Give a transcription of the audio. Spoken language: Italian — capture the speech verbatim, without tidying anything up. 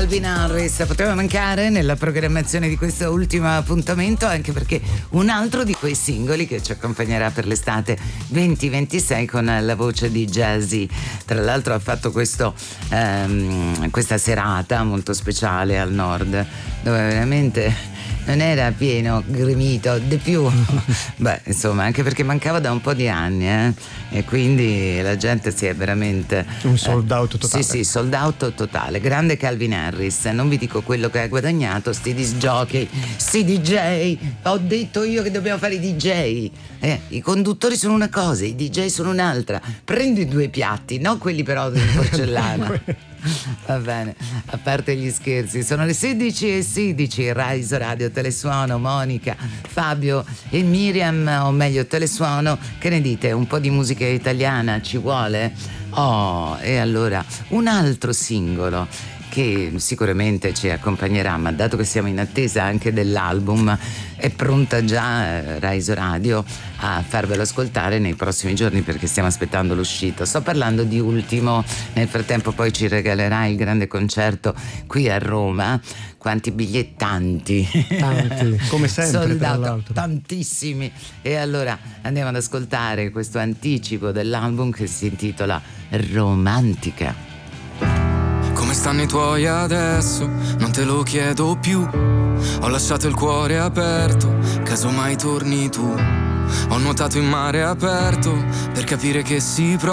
Calvin Harris poteva mancare nella programmazione di questo ultimo appuntamento, anche perché un altro di quei singoli che ci accompagnerà per l'estate venti ventisei con la voce di Jazzy. Tra l'altro ha fatto questo, ehm, questa serata molto speciale al nord, dove veramente non era pieno, gremito, di più. Beh, insomma, anche perché mancava da un po' di anni, eh? E quindi la gente si è veramente un sold out totale. Sì, sì, sold out totale. Grande Calvin Harris. Non vi dico quello che ha guadagnato, sti disc jockey, sti D J. Ho detto io che dobbiamo fare i D J. Eh, i conduttori sono una cosa, i D J sono un'altra. Prendi due piatti, non quelli però di porcellana. Va bene, a parte gli scherzi, sono le sedici e sedici, Rise Radio, Telesuono, Monica, Fabio e Miriam, o meglio Telesuono. Che ne dite? Un po' di musica italiana ci vuole? Oh, e allora un altro singolo che sicuramente ci accompagnerà, ma dato che siamo in attesa anche dell'album, è pronta già Rise Radio a farvelo ascoltare nei prossimi giorni, perché stiamo aspettando l'uscita. Sto parlando di Ultimo. Nel frattempo poi ci regalerai il grande concerto qui a Roma. Quanti biglietti? Tanti, tanti, come sempre, soldato, tantissimi. E allora andiamo ad ascoltare questo anticipo dell'album che si intitola Romantica. Come stanno i tuoi adesso? Non te lo chiedo più. Ho lasciato il cuore aperto, caso mai torni tu. Ho nuotato in mare aperto per capire che si prova